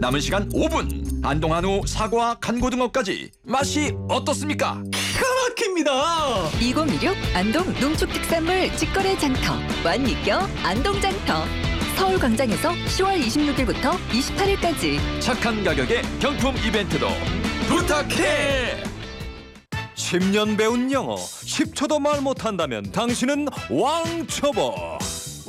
남은 시간 5분. 안동 한우, 사과, 간고등어까지 맛이 어떻습니까? 기가 막힙니다. 2016 안동 농축특산물 직거래 장터 완미껴 안동장터 서울광장에서 10월 26일부터 28일까지 착한 가격에 경품 이벤트도 부탁해. 10년 배운 영어 10초도 말 못한다면 당신은 왕초보.